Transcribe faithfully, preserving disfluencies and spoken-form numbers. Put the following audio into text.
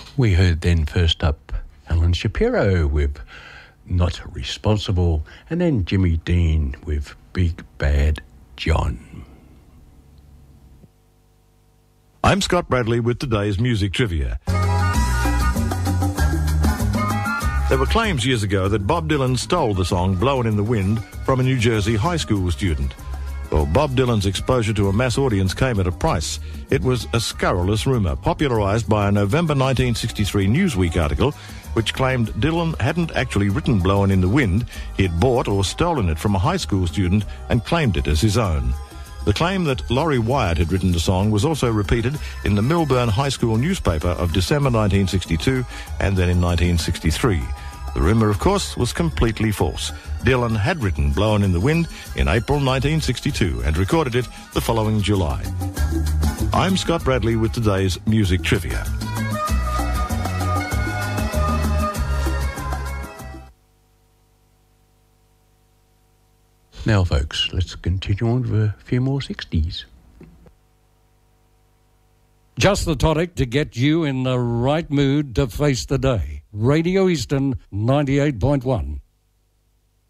We heard then first up Alan Shapiro with Not Responsible, and then Jimmy Dean with Big Bad John. I'm Scott Bradley with today's music trivia. There were claims years ago that Bob Dylan stole the song Blowin' in the Wind from a New Jersey high school student. Well, Bob Dylan's exposure to a mass audience came at a price. It was a scurrilous rumour, popularised by a November nineteen sixty-three Newsweek article which claimed Dylan hadn't actually written Blowin' in the Wind. He'd bought or stolen it from a high school student and claimed it as his own. The claim that Laurie Wyatt had written the song was also repeated in the Millburn High School newspaper of December nineteen sixty-two and then in nineteen sixty-three. The rumour, of course, was completely false. Dylan had written Blowin' in the Wind in April nineteen sixty-two and recorded it the following July. I'm Scott Bradley with today's music trivia. Now, folks, let's continue on with a few more sixties. Just the tonic to get you in the right mood to face the day. Radio Eastern ninety-eight point one.